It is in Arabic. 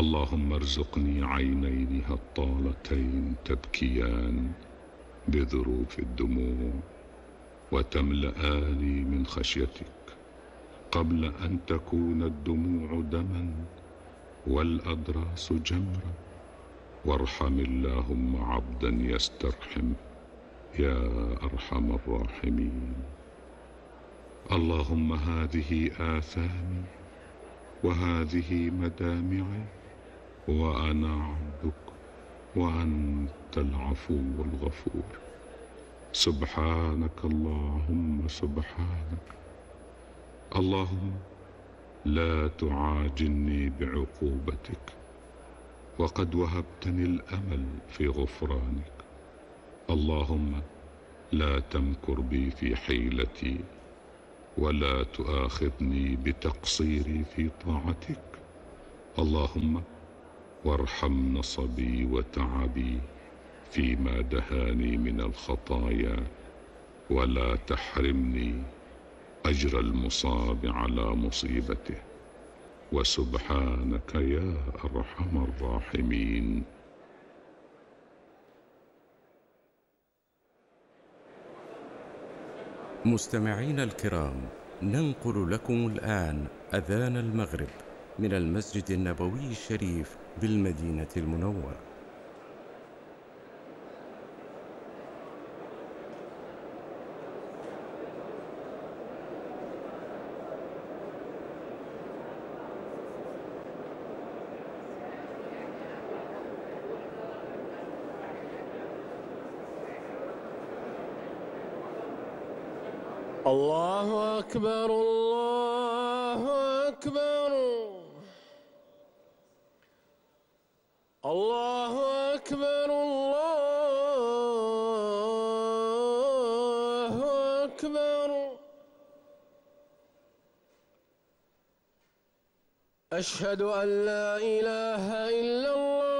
اللهم ارزقني عينين هطالتين تبكيان بذروف الدموع وتملآني من خشيتك قبل أن تكون الدموع دما والأضراس جمرا. وارحم اللهم عبدا يسترحم يا أرحم الراحمين. اللهم هذه آثامي وهذه مدامعي وأنا عبدك وأنت العفو الغفور. سبحانك اللهم سبحانك. اللهم لا تعاجلني بعقوبتك وقد وهبتني الأمل في غفرانك. اللهم لا تمكر بي في حيلتي ولا تؤاخذني بتقصيري في طاعتك. اللهم وارحم نصبي وتعبي فيما دهاني من الخطايا ولا تحرمني أجر المصاب على مصيبته. وسبحانك يا أرحم الراحمين. مستمعينا الكرام، ننقل لكم الآن أذان المغرب من المسجد النبوي الشريف بالمدينة المنورة. الله أكبر الله أكبر الله أكبر الله أكبر. أشهد أن لا إله إلا الله